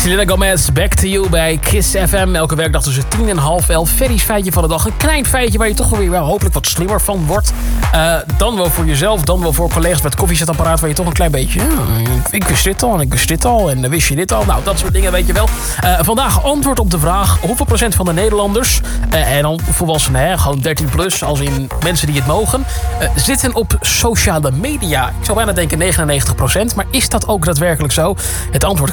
Selena Gomez, Back to You bij Kiss FM. Elke werkdag tussen 10 en half 11. Ferry's feitje van de dag. Een klein feitje waar je toch wel weer hopelijk wat slimmer van wordt. Dan wel voor jezelf, dan wel voor collega's met het koffiezetapparaat... waar je toch een klein beetje... ik wist dit al en ik wist dit al en wist je dit al. Nou, dat soort dingen weet je wel. Vandaag antwoord op de vraag... hoeveel procent van de Nederlanders... en dan volwassenen, gewoon 13 plus... als in mensen die het mogen... zitten op sociale media. Ik zou bijna denken 99%. Maar is dat ook daadwerkelijk zo? Het antwoord